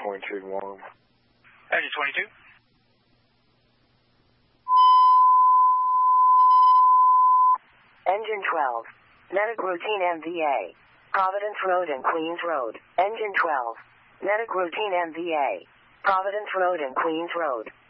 22 1. Engine 22. Engine 12. Medic routine MVA. Providence Road and Queens Road. Engine 12. Medic routine MVA. Providence Road and Queens Road.